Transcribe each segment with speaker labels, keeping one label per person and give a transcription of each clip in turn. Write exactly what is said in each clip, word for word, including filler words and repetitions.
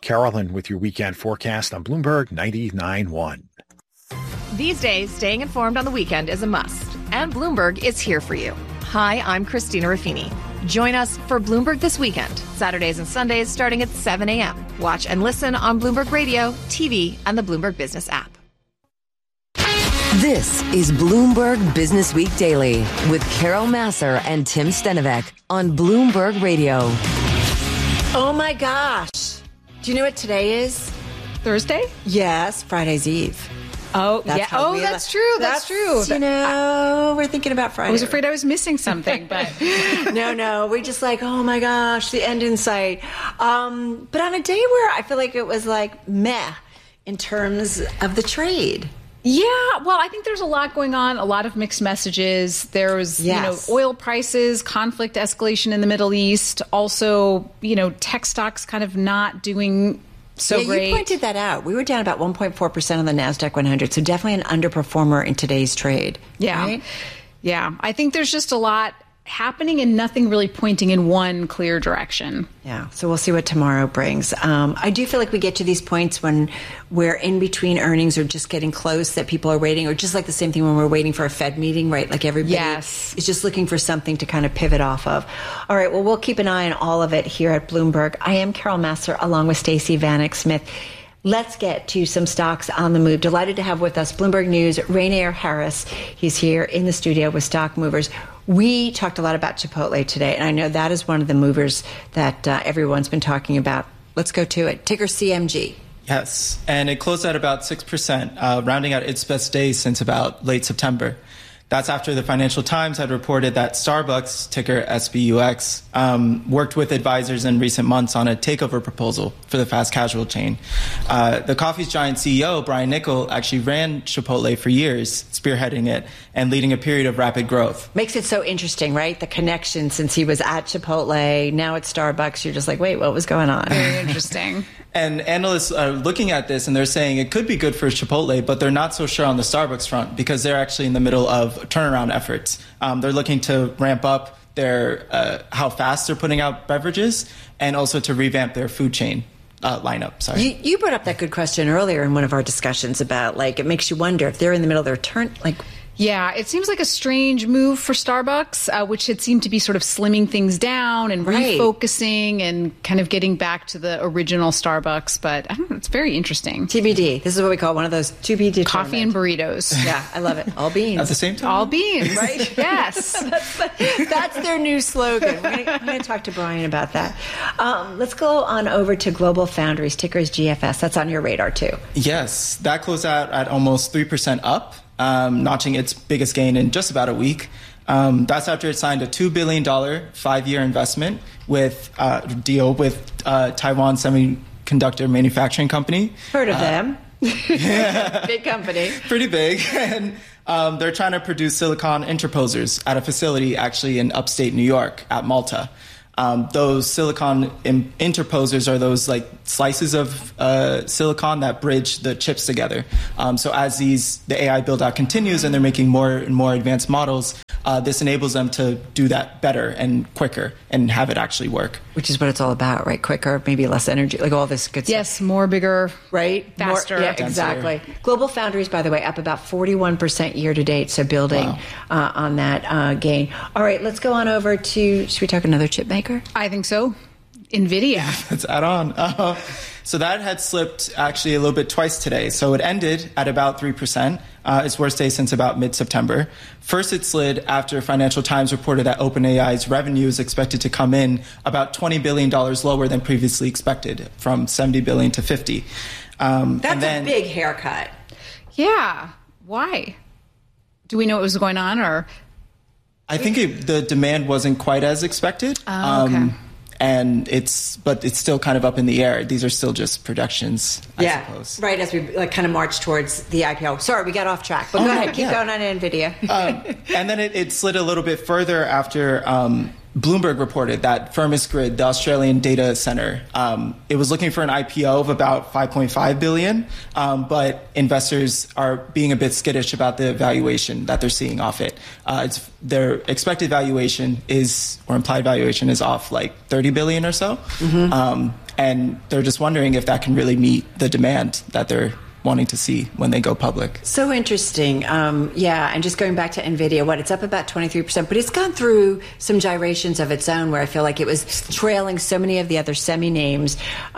Speaker 1: Carolyn with your weekend forecast on Bloomberg ninety-nine point one.
Speaker 2: These days, staying informed on the weekend is a must, and Bloomberg is here for you. Hi, I'm Christina Ruffini. Join us for Bloomberg This Weekend, Saturdays and Sundays starting at seven a.m. Watch and listen on Bloomberg Radio, T V, and the Bloomberg Business app.
Speaker 3: This is Bloomberg Business Week Daily with Carol Massar and Tim Stenovec on Bloomberg Radio.
Speaker 4: Oh my gosh. Do you know what today is?
Speaker 5: Thursday?
Speaker 4: Yes, Friday's Eve.
Speaker 5: Oh,
Speaker 4: that's
Speaker 5: yeah. Oh,
Speaker 4: we,
Speaker 5: that's true. That's, that's true.
Speaker 4: You know, we're thinking about Friday.
Speaker 5: I was afraid I was missing something, but
Speaker 4: no, no. We're just like, oh my gosh, the end in sight. Um, but on a day where I feel like it was like meh in terms of the trade.
Speaker 5: Yeah, well, I think there's a lot going on, a lot of mixed messages. There was,
Speaker 4: yes.
Speaker 5: you know, oil prices, conflict escalation in the Middle East. Also, you know, tech stocks kind of not doing so
Speaker 4: yeah,
Speaker 5: great.
Speaker 4: You pointed that out. We were down about one point four percent on the NASDAQ one hundred, so definitely an underperformer in today's trade.
Speaker 5: Yeah.
Speaker 4: Right?
Speaker 5: Yeah. I think there's just a lot happening and nothing really pointing in one clear direction.
Speaker 4: Yeah. So we'll see what tomorrow brings. Um, I do feel like we get to these points when we're in between earnings or just getting close that people are waiting, or just like the same thing when we're waiting for a Fed meeting, right? Like everybody
Speaker 5: yes.
Speaker 4: is just looking for something to kind of pivot off of. All right. Well, we'll keep an eye on all of it here at Bloomberg. I am Carol Massar along with Stacey Vanek Smith. Let's get to some stocks on the move. Delighted to have with us Bloomberg News, Rainier Harris. He's here in the studio with Stock Movers. We talked a lot about Chipotle today, and I know that is one of the movers that uh, everyone's been talking about. Let's go to it. Ticker C M G.
Speaker 6: Yes, and it closed at about six percent, uh, rounding out its best days since about late September. That's after the Financial Times had reported that Starbucks, ticker S B U X, um, worked with advisors in recent months on a takeover proposal for the fast casual chain. Uh, the coffee's giant C E O, Brian Niccol, actually ran Chipotle for years, spearheading it and leading a period of rapid growth.
Speaker 4: Makes it so interesting, right? The connection since he was at Chipotle, now at Starbucks, you're just like, wait, what was going on?
Speaker 5: Very interesting.
Speaker 6: And analysts are looking at this and they're saying it could be good for Chipotle, but they're not so sure on the Starbucks front because they're actually in the middle of turnaround efforts. Um, they're looking to ramp up their uh, how fast they're putting out beverages and also to revamp their food chain uh, lineup. Sorry.
Speaker 4: You, you brought up that good question earlier in one of our discussions about, like, it makes you wonder if they're in the middle of their turn, like,
Speaker 5: yeah, it seems like a strange move for Starbucks, uh, which had seemed to be sort of slimming things down and
Speaker 4: right.
Speaker 5: refocusing and kind of getting back to the original Starbucks. But I don't know, it's very interesting.
Speaker 4: T B D. This is what we call one of those to be determined.
Speaker 5: Coffee and burritos.
Speaker 4: Yeah, I love it. All beans.
Speaker 6: At the same time?
Speaker 5: All beans.
Speaker 4: Right?
Speaker 5: Yes.
Speaker 4: that's, the, that's their new slogan. We're going to talk to Brian about that. Um, let's go on over to Global Foundries. Ticker is G F S. That's on your radar, too.
Speaker 6: Yes. That closed out at almost three percent up. Um, notching its biggest gain in just about a week. Um, that's after it signed a two billion dollars five-year investment with uh, deal with uh, Taiwan Semiconductor Manufacturing Company.
Speaker 4: Heard of
Speaker 6: uh,
Speaker 4: them.
Speaker 6: Yeah.
Speaker 4: Big company.
Speaker 6: Pretty big. And um, they're trying to produce silicon interposers at a facility actually in upstate New York at Malta. Um, those silicon in- interposers are those like slices of uh, silicon that bridge the chips together. Um, so as these the A I build out continues and they're making more and more advanced models, uh, this enables them to do that better and quicker and have it actually work.
Speaker 4: Which is what it's all about, right? Quicker, maybe less energy, like all this good stuff.
Speaker 5: Yes, more, bigger,
Speaker 4: right?
Speaker 5: faster.
Speaker 4: More, yeah,
Speaker 6: denser.
Speaker 4: exactly. Global Foundries, by the way, up about forty-one percent year to date, so building
Speaker 6: Wow.
Speaker 4: uh, on that uh, gain. All right, let's go on over to, should we talk another chip maker?
Speaker 5: I think so. NVIDIA.
Speaker 6: Let's add on. Uh, so that had slipped actually a little bit twice today. So it ended at about three percent. Uh, its worst day since about mid-September. First, it slid after Financial Times reported that OpenAI's revenue is expected to come in about twenty billion dollars lower than previously expected, from seventy billion dollars to fifty. Um,
Speaker 4: That's
Speaker 6: and then,
Speaker 4: a big haircut.
Speaker 5: Yeah. Why? Do we know what was going on, or?
Speaker 6: I think it, the demand wasn't quite as expected.
Speaker 5: Oh, okay.
Speaker 6: Um, and it's, but it's still kind of up in the air. These are still just projections, I
Speaker 4: yeah,
Speaker 6: suppose.
Speaker 4: right, as we like kind of march towards the I P O. Sorry, we got off track, but
Speaker 6: Oh,
Speaker 4: go
Speaker 6: no,
Speaker 4: ahead, keep
Speaker 6: yeah.
Speaker 4: going on NVIDIA.
Speaker 6: um, and then it, it slid a little bit further after um, Bloomberg reported that Firmus Grid, the Australian data center, um, it was looking for an I P O of about five point five billion dollars, um, but investors are being a bit skittish about the valuation that they're seeing off it. Uh, it's, their expected valuation is, or implied valuation is off like thirty billion dollars or so. Mm-hmm. Um, and they're just wondering if that can really meet the demand that they're wanting to see when they go public.
Speaker 4: So interesting. Um, yeah, and just going back to NVIDIA, what, it's up about twenty-three percent, but it's gone through some gyrations of its own where I feel like it was trailing so many of the other semi-names.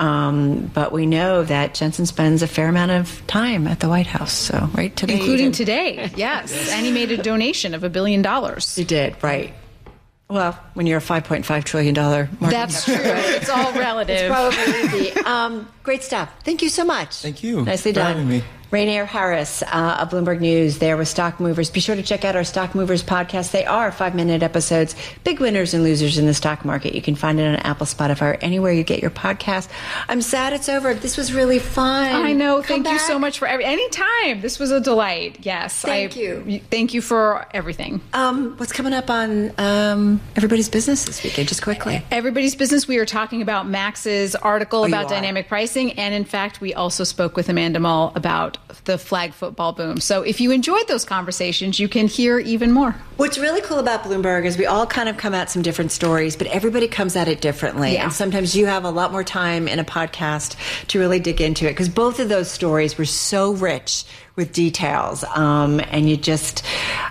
Speaker 4: Um, but we know that Jensen spends a fair amount of time at the White House. So, right, today.
Speaker 5: Including today, yes. And he made a donation of a billion dollars.
Speaker 4: He did, right. Well, when you're a five point five trillion dollars market.
Speaker 5: That's true. It's all relative.
Speaker 4: It's probably easy. Um, great stuff. Thank you so much.
Speaker 6: Thank you.
Speaker 4: Nicely
Speaker 6: for
Speaker 4: done.
Speaker 6: having me.
Speaker 4: Rainier Harris uh, of Bloomberg News there with Stock Movers. Be sure to check out our Stock Movers podcast. They are five-minute episodes, big winners and losers in the stock market. You can find it on Apple, Spotify, or anywhere you get your podcast. I'm sad it's over. This was really fun.
Speaker 5: I know.
Speaker 4: Come
Speaker 5: thank
Speaker 4: back.
Speaker 5: you so much for every any time. This was a delight. Yes.
Speaker 4: Thank
Speaker 5: I,
Speaker 4: you.
Speaker 5: Thank you for everything.
Speaker 4: Um, what's coming up on um, Everybody's Business this weekend? Just quickly.
Speaker 5: Everybody's Business. We are talking about Max's article
Speaker 4: Oh,
Speaker 5: about
Speaker 4: you are.
Speaker 5: dynamic pricing. And in fact, we also spoke with Amanda Mull about the flag football boom. So if you enjoyed those conversations, you can hear even more.
Speaker 4: What's really cool about Bloomberg is we all kind of come at some different stories, but everybody comes at it differently.
Speaker 5: Yeah.
Speaker 4: And sometimes you have a lot more time in a podcast to really dig into it because both of those stories were so rich with details. Um, and you just,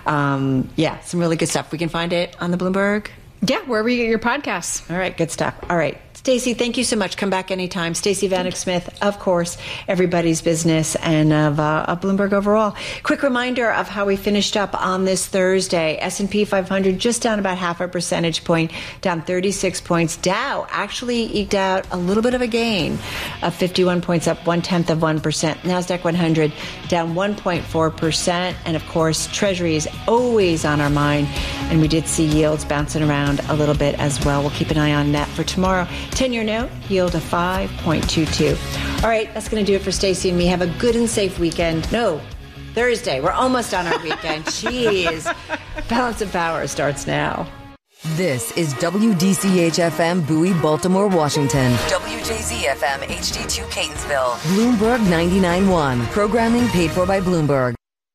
Speaker 4: um, yeah, some really good stuff. We can find it on the Bloomberg.
Speaker 5: Yeah, wherever you get your podcasts.
Speaker 4: All right, good stuff. All right. Stacey, thank you so much. Come back anytime. Stacey Vanek Smith, of course, Everybody's Business, and of, uh, of Bloomberg overall. Quick reminder of how we finished up on this Thursday. S and P five hundred just down about half a percentage point, down thirty-six points. Dow actually eked out a little bit of a gain of fifty-one points, up one-tenth of one percent. NASDAQ one hundred down one point four percent. And, of course, Treasury is always on our mind. And we did see yields bouncing around a little bit as well. We'll keep an eye on that for tomorrow. ten-year note, yield of five point two two. All right, that's going to do it for Stacey and me. Have a good and safe weekend. No, Thursday. We're almost on our weekend. Jeez. Balance of Power starts now.
Speaker 3: This is W D C H F M Bowie, Baltimore, Washington. W J Z F M H D two Catonsville. Bloomberg ninety-nine point one. Programming paid for by Bloomberg.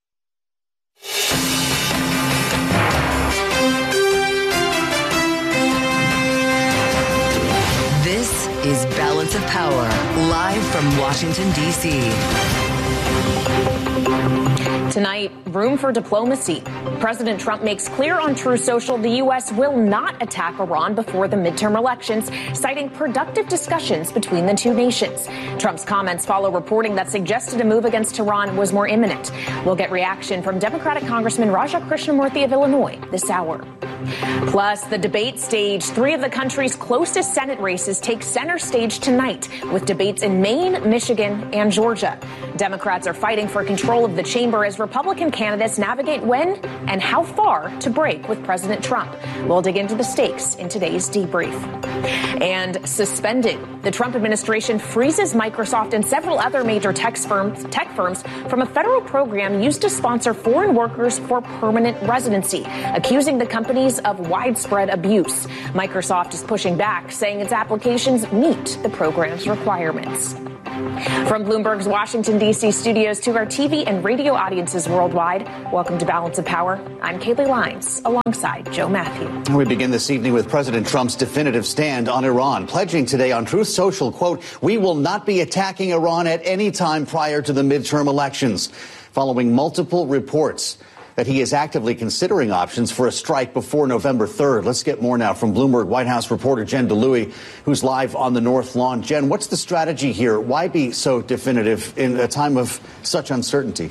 Speaker 3: This is Balance of Power, live from Washington, D C
Speaker 7: Tonight, room for diplomacy. President Trump makes clear on Truth Social the U S will not attack Iran before the midterm elections, citing productive discussions between the two nations. Trump's comments follow reporting that suggested a move against Iran was more imminent. We'll get reaction from Democratic Congressman Raja Krishnamurthy of Illinois this hour. Plus, the debate stage. Three of the country's closest Senate races take center stage tonight, with debates in Maine, Michigan, and Georgia. Democrats are fighting for control of the chamber as Republican candidates navigate when and how far to break with President Trump. We'll dig into the stakes in today's debrief. And suspending. The Trump administration freezes Microsoft and several other major tech firms, tech firms from a federal program used to sponsor foreign workers for permanent residency, accusing the companies of widespread abuse. Microsoft is pushing back, saying its applications meet the program's requirements. From Bloomberg's Washington, D C studios to our T V and radio audiences worldwide, welcome to Balance of Power. I'm Kaylee Lyons, alongside Joe Matthew.
Speaker 8: We begin this evening with President Trump's definitive stand on Iran, pledging today on Truth Social, quote, "We will not be attacking Iran at any time prior to the midterm elections," following multiple reports that he is actively considering options for a strike before November third. Let's get more now from Bloomberg White House reporter Jen DeLuey, who's live on the North Lawn. Jen, what's the strategy here? Why be so definitive in a time of such uncertainty?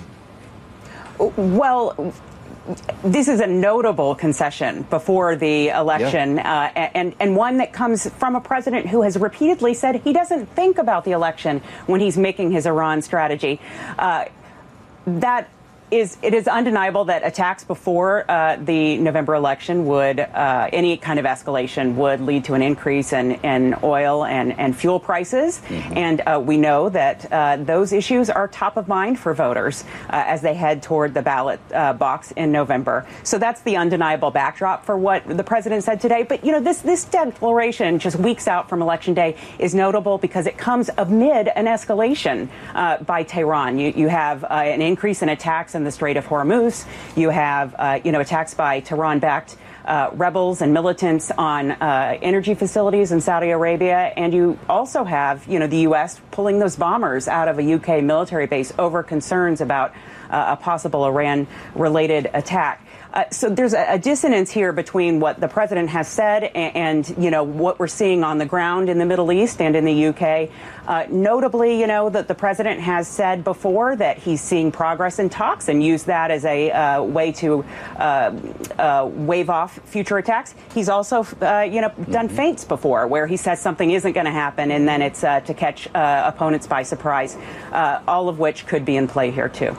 Speaker 9: Well, this is a notable concession before the election,
Speaker 8: yeah.
Speaker 9: uh, and, and one that comes from a president who has repeatedly said he doesn't think about the election when he's making his Iran strategy. Uh, that Is, it is undeniable that attacks before uh, the November election would, uh, any kind of escalation would lead to an increase in, in oil and, and fuel prices. Mm-hmm. And uh, we know that uh, those issues are top of mind for voters uh, as they head toward the ballot uh, box in November. So that's the undeniable backdrop for what the president said today. But, you know, this, this declaration just weeks out from Election Day is notable because it comes amid an escalation uh, by Tehran. You, you have uh, an increase in attacks in the Strait of Hormuz. You have, uh, you know, attacks by Tehran-backed uh, rebels and militants on uh, energy facilities in Saudi Arabia. And you also have, you know, the U S pulling those bombers out of a U K military base over concerns about uh, a possible Iran-related attack. Uh, so there's a, a dissonance here between what the president has said and, and, you know, what we're seeing on the ground in the Middle East and in the U K. Uh, notably, you know, that the president has said before that he's seeing progress in talks and used that as a uh, way to uh, uh, wave off future attacks. He's also, uh, you know, done mm-hmm. feints before where he says something isn't going to happen and then it's uh, to catch uh, opponents by surprise, uh, all of which could be in play here, too.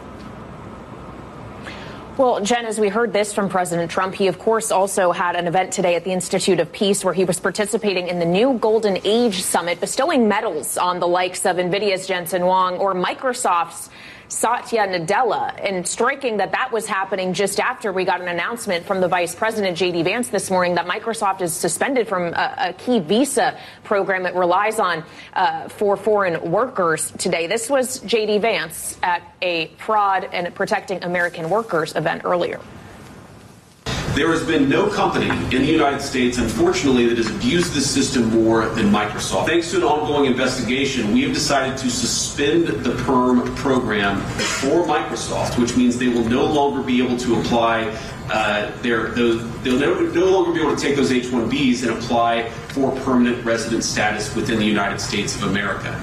Speaker 7: Well, Jen, as we heard this from President Trump, he, of course, also had an event today at the Institute of Peace where he was participating in the new Golden Age Summit, bestowing medals on the likes of NVIDIA's Jensen Huang or Microsoft's Satya Nadella, and striking that that was happening just after we got an announcement from the Vice President, J D Vance, this morning that Microsoft is suspended from a, a key visa program it relies on uh, for foreign workers today. This was J D Vance at a Fraud and Protecting American Workers event earlier.
Speaker 10: There has been no company in the United States, unfortunately, that has abused this system more than Microsoft. Thanks to an ongoing investigation, we have decided to suspend the PERM program for Microsoft, which means they will no longer be able to apply uh, their, those, they'll no, no longer be able to take those H one Bs and apply for permanent resident status within the United States of America.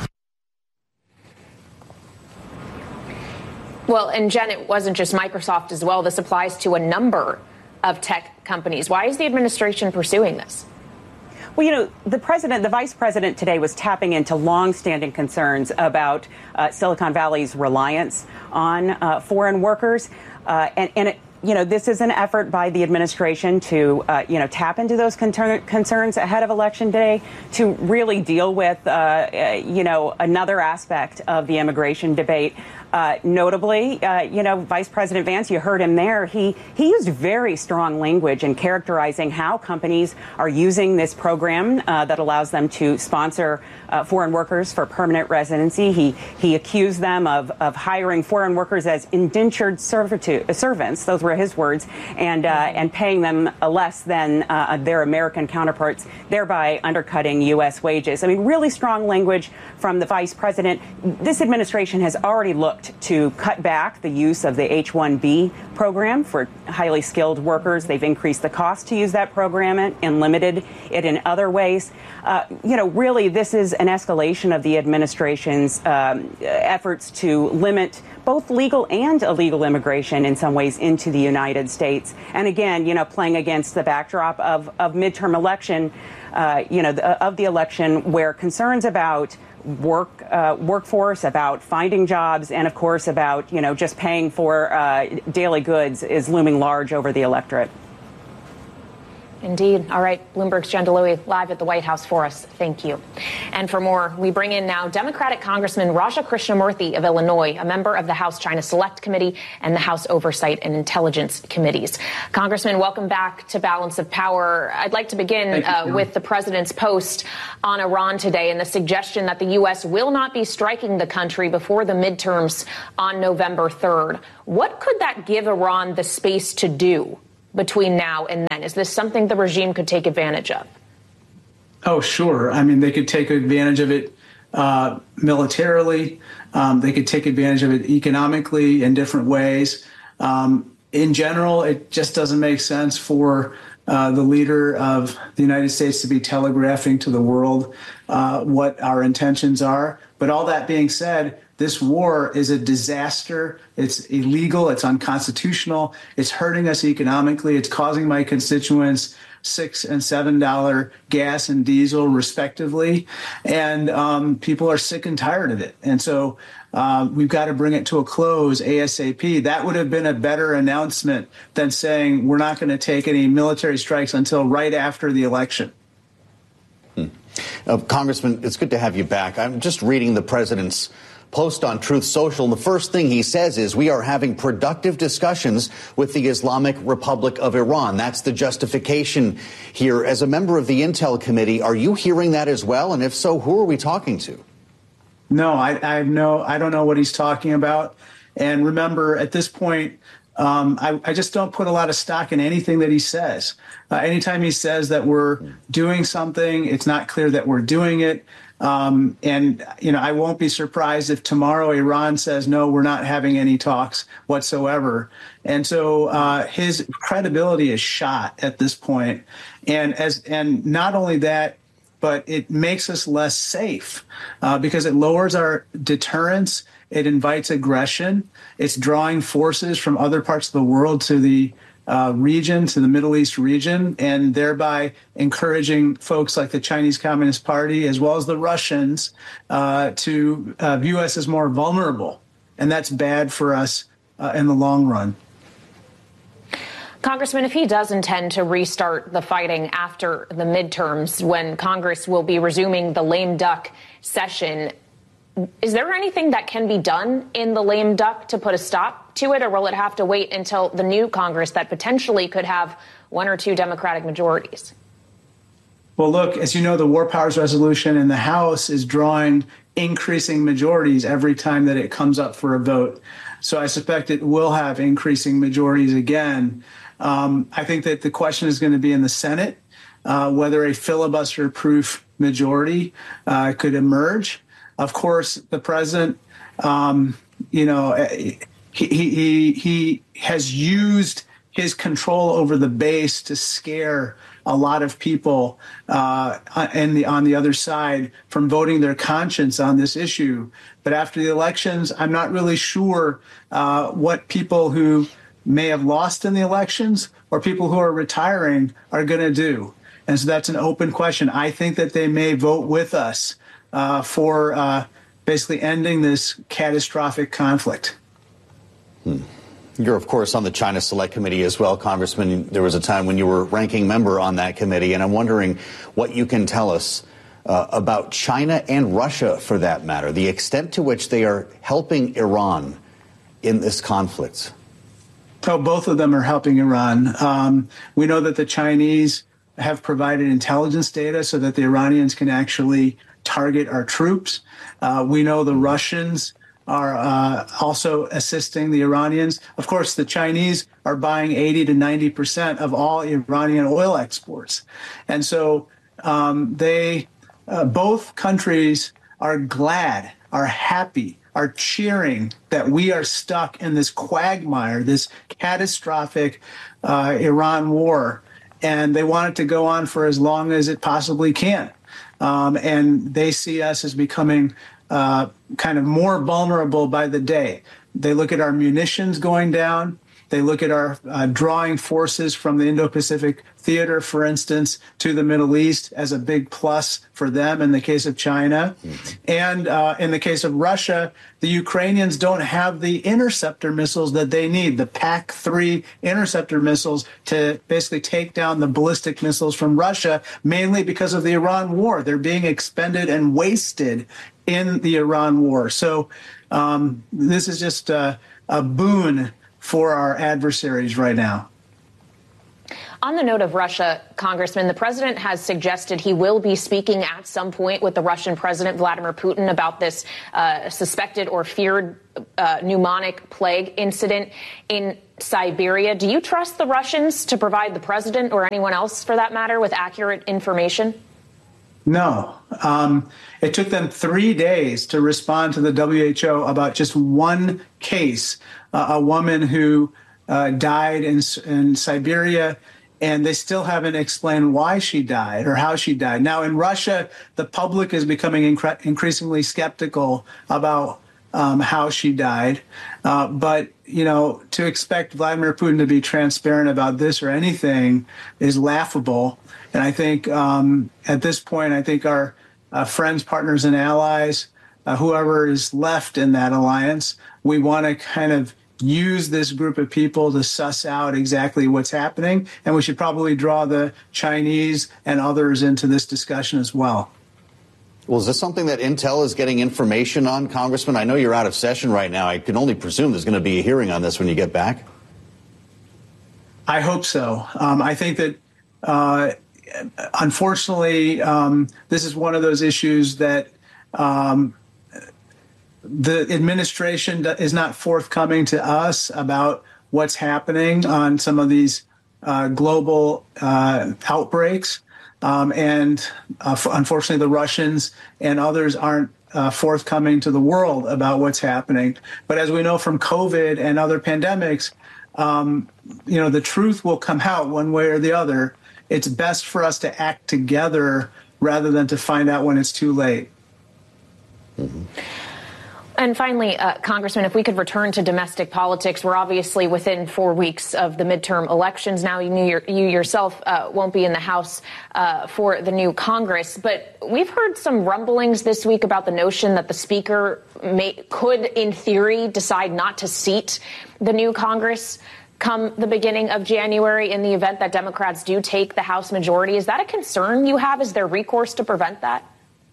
Speaker 7: Well, and Jen, it wasn't just Microsoft as well. This applies to a number of tech companies. Why is the administration pursuing this?
Speaker 9: Well, you know, the president, the vice president today was tapping into longstanding concerns about uh, Silicon Valley's reliance on uh, foreign workers. Uh, and, and it, you know, this is an effort by the administration to, uh, you know, tap into those con- concerns ahead of Election Day to really deal with, uh, uh, you know, another aspect of the immigration debate. Uh, notably, uh, you know, Vice President Vance, you heard him there. He he used very strong language in characterizing how companies are using this program uh, that allows them to sponsor uh, foreign workers for permanent residency. He he accused them of, of hiring foreign workers as indentured servitude, servants. Those were his words, and uh, and paying them less than uh, their American counterparts, thereby undercutting U S wages. I mean, really strong language from the vice president. This administration has already looked to cut back the use of the H one B program for highly skilled workers. They've increased the cost to use that program and limited it in other ways. Uh, you know, really, this is an escalation of the administration's um, efforts to limit both legal and illegal immigration in some ways into the United States. And again, you know, playing against the backdrop of, of midterm election, uh, you know, the, of the election where concerns about work uh, workforce, about finding jobs, and of course about, you know, just paying for uh, daily goods is looming large over the electorate.
Speaker 7: Indeed. All right. Bloomberg's Jen DeLuey live at the White House for us. Thank you. And for more, we bring in now Democratic Congressman Raja Krishnamurthy of Illinois, a member of the House China Select Committee and the House Oversight and Intelligence Committees. Congressman, welcome back to Balance of Power. I'd like to begin uh, with the president's post on Iran today and the suggestion that the U S will not be striking the country before the midterms on November third. What could that give Iran the space to do between now and then? Is this something the regime could take advantage of?
Speaker 11: Oh, sure. I mean, they could take advantage of it uh, militarily. Um, they could take advantage of it economically in different ways. Um, in general, it just doesn't make sense for uh, the leader of the United States to be telegraphing to the world uh, what our intentions are. But all that being said, this war is a disaster. It's illegal. It's unconstitutional. It's hurting us economically. It's causing my constituents six and seven dollar gas and diesel, respectively. And um, people are sick and tired of it. And so uh, we've got to bring it to a close ASAP. That would have been a better announcement than saying we're not going to take any military strikes until right after the election.
Speaker 8: Hmm. Uh, Congressman, it's good to have you back. I'm just reading the president's post on Truth Social, and the first thing he says is we are having productive discussions with the Islamic Republic of Iran. That's the justification here. As a member of the Intel Committee, are you hearing that as well? And if so, who are we talking to?
Speaker 11: No, I, I know I don't know what he's talking about. And remember, at this point, Um, I, I just don't put a lot of stock in anything that he says. Uh, anytime he says that we're doing something, it's not clear that we're doing it. Um, and, you know, I won't be surprised if tomorrow Iran says, no, we're not having any talks whatsoever. And so uh, his credibility is shot at this point. And as and not only that, but it makes us less safe uh, because it lowers our deterrence. It invites aggression. It's drawing forces from other parts of the world to the uh, region, to the Middle East region, and thereby encouraging folks like the Chinese Communist Party, as well as the Russians, uh, to uh, view us as more vulnerable. And that's bad for us uh, in the long run.
Speaker 7: Congressman, if he does intend to restart the fighting after the midterms, when Congress will be resuming the lame duck session, is there anything that can be done in the lame duck to put a stop to it, or will it have to wait until the new Congress that potentially could have one or two Democratic majorities?
Speaker 11: Well, look, as you know, the War Powers Resolution in the House is drawing increasing majorities every time that it comes up for a vote. So I suspect it will have increasing majorities again. Um, I think that the question is going to be in the Senate, uh, whether a filibuster-proof majority uh, could emerge. Of course, the president, um, you know, he, he he has used his control over the base to scare a lot of people uh, and the, on the other side from voting their conscience on this issue. But after the elections, I'm not really sure uh, what people who may have lost in the elections or people who are retiring are going to do. And so that's an open question. I think that they may vote with us uh, for uh, basically ending this catastrophic conflict.
Speaker 8: Hmm. You're, of course, on the China Select Committee as well, Congressman. There was a time when you were ranking member on that committee, and I'm wondering what you can tell us uh, about China and Russia, for that matter, the extent to which they are helping Iran in this conflict.
Speaker 11: Oh, both of them are helping Iran. Um, we know that the Chinese have provided intelligence data so that the Iranians can actually target our troops. Uh, we know the Russians are uh, also assisting the Iranians. Of course, the Chinese are buying eighty to ninety percent of all Iranian oil exports. And so um, they, uh, both countries are glad, are happy, are cheering that we are stuck in this quagmire, this catastrophic uh, Iran war. And they want it to go on for as long as it possibly can. Um, and they see us as becoming uh, kind of more vulnerable by the day. They look at our munitions going down. They look at our uh, drawing forces from the Indo-Pacific theater, for instance, to the Middle East as a big plus for them in the case of China. Mm-hmm. And uh, in the case of Russia, the Ukrainians don't have the interceptor missiles that they need, the P A C three interceptor missiles to basically take down the ballistic missiles from Russia, mainly because of the Iran war. They're being expended and wasted in the Iran war. So um, this is just uh, a boon for our adversaries right now.
Speaker 7: On the note of Russia, Congressman, the president has suggested he will be speaking at some point with the Russian President Vladimir Putin about this uh, suspected or feared uh, pneumonic plague incident in Siberia. Do you trust the Russians to provide the president or anyone else, for that matter, with accurate information?
Speaker 11: No. Um, it took them three days to respond to the W H O about just one case, uh, a woman who uh, died in, in Siberia, and they still haven't explained why she died or how she died. Now, in Russia, the public is becoming incre- increasingly skeptical about um, how she died. Uh, but, you know, to expect Vladimir Putin to be transparent about this or anything is laughable. And I think um, at this point, I think our uh, friends, partners, and allies, uh, whoever is left in that alliance, we want to kind of use this group of people to suss out exactly what's happening. And we should probably draw the Chinese and others into this discussion as well.
Speaker 8: Well, is this something that Intel is getting information on, Congressman? I know you're out of session right now. I can only presume there's going to be a hearing on this when you get back.
Speaker 11: I hope so. Um, I think that uh, unfortunately, um, this is one of those issues that um, the administration is not forthcoming to us about what's happening on some of these uh, global uh, outbreaks. Um, and uh, unfortunately, the Russians and others aren't uh, forthcoming to the world about what's happening. But as we know from COVID and other pandemics, um, you know, the truth will come out one way or the other. It's best for us to act together rather than to find out when it's too late.
Speaker 7: Mm-hmm. And finally, uh, Congressman, if we could return to domestic politics, we're obviously within four weeks of the midterm elections now. You, knew your, you yourself uh, won't be in the House uh, for the new Congress. But we've heard some rumblings this week about the notion that the Speaker may, could, in theory, decide not to seat the new Congress come the beginning of January in the event that Democrats do take the House majority. Is that a concern you have? Is there recourse to prevent that?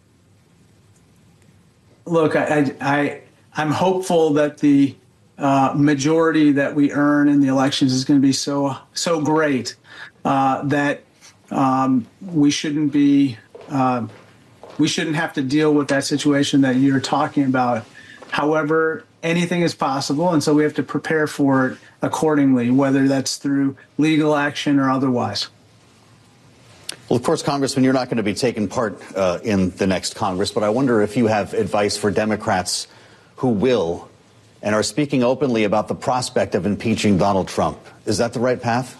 Speaker 11: Look, I, I, I'm hopeful that the uh, majority that we earn in the elections is going to be so so great uh, that um, we shouldn't be uh, we shouldn't have to deal with that situation that you're talking about. However, anything is possible, and so we have to prepare for it accordingly, whether that's through legal action or otherwise.
Speaker 8: Well, of course, Congressman, you're not going to be taking part uh, in the next Congress, but I wonder if you have advice for Democrats who will and are speaking openly about the prospect of impeaching Donald Trump. Is that the right path?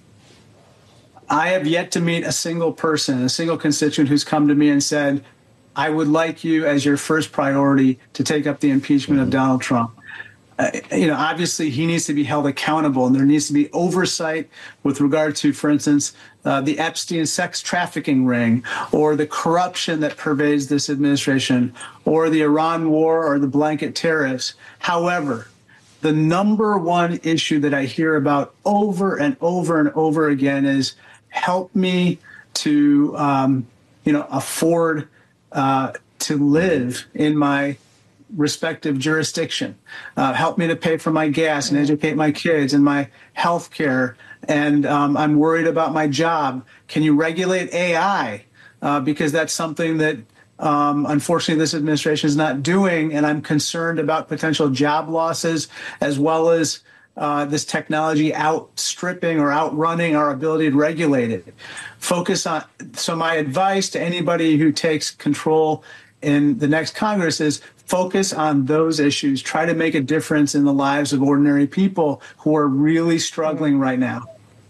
Speaker 11: I have yet to meet a single person, a single constituent who's come to me and said, I would like you as your first priority to take up the impeachment mm-hmm. of Donald Trump. Uh, you know, obviously, he needs to be held accountable, and there needs to be oversight with regard to, for instance, uh, the Epstein sex trafficking ring, or the corruption that pervades this administration, or the Iran war, or the blanket tariffs. However, the number one issue that I hear about over and over and over again is help me to, um, you know, afford uh, to live in my respective jurisdiction. Uh, help me to pay for my gas and educate my kids and my health care. And um, I'm worried about my job. Can you regulate A I? Uh, because that's something that, um, unfortunately, this administration is not doing. And I'm concerned about potential job losses, as well as uh, this technology outstripping or outrunning our ability to regulate it. Focus on. So my advice to anybody who takes control in the next Congress is focus on those issues. Try to make a difference in the lives of ordinary people who are really struggling right now.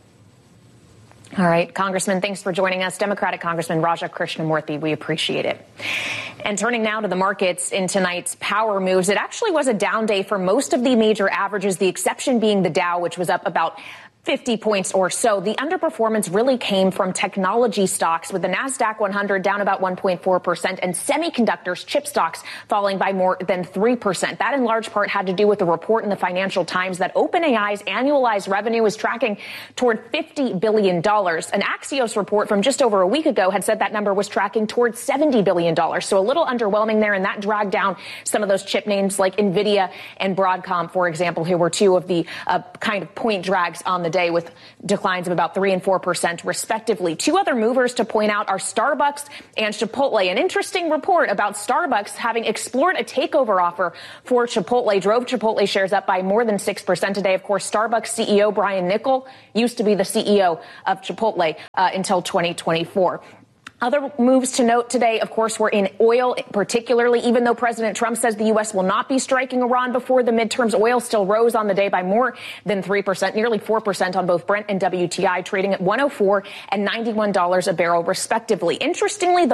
Speaker 7: All right, Congressman, thanks for joining us. Democratic Congressman Raja Krishnamoorthi, we appreciate it. And turning now to the markets in tonight's power moves, it actually was a down day for most of the major averages, the exception being the Dow, which was up about fifty points or so. The underperformance really came from technology stocks, with the NASDAQ one hundred down about one point four percent and semiconductors, chip stocks, falling by more than three percent. That in large part had to do with the report in the Financial Times that OpenAI's annualized revenue is tracking toward fifty billion dollars. An Axios report from just over a week ago had said that number was tracking towards seventy billion dollars. So a little underwhelming there, and that dragged down some of those chip names like NVIDIA and Broadcom, for example, who were two of the uh, kind of point drags on the day, with declines of about three and four percent respectively. Two other movers to point out are Starbucks and Chipotle. An interesting report about Starbucks having explored a takeover offer for Chipotle drove Chipotle shares up by more than six percent today. Of course, Starbucks C E O Brian Niccol used to be the C E O of Chipotle uh, until twenty twenty-four. Other moves to note today, of course, were in oil, particularly. Even though President Trump says the U S will not be striking Iran before the midterms, oil still rose on the day by more than three percent, nearly four percent on both Brent and W T I, trading at one oh four and ninety-one dollars a barrel, respectively. Interestingly, the